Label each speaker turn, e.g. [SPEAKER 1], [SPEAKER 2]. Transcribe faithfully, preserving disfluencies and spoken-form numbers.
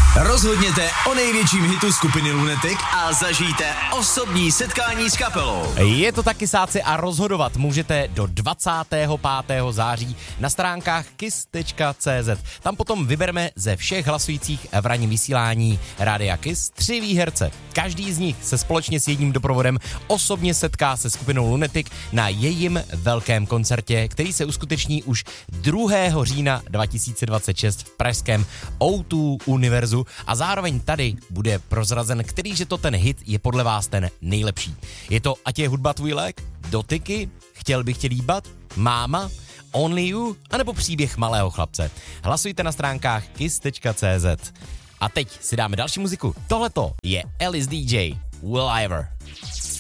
[SPEAKER 1] Rozhodněte o největším hitu skupiny Lunatic a zažijte osobní setkání s kapelou.
[SPEAKER 2] Je to taky sáci a rozhodovat můžete do dvacátého pátého září na stránkách kiss tečka cé zet. Tam potom vybereme ze všech hlasujících v ranním vysílání Rádia Kiss tři výherce. Každý z nich se společně s jedním doprovodem osobně setká se skupinou Lunatic na jejím velkém koncertě, který se uskuteční už druhého října dva tisíce dvacet šest v pražském ó dva Univerzu a zároveň tady bude prozrazen, kterýže to ten hit je podle vás ten nejlepší. Je to Ať je hudba tvůj lék, Dotyky, Chtěl bych tě líbat, Máma, Only You, anebo Příběh malého chlapce. Hlasujte na stránkách kiss tečka cé zet. A teď si dáme další muziku. Tohleto je Alice dý džej, Will I Ever.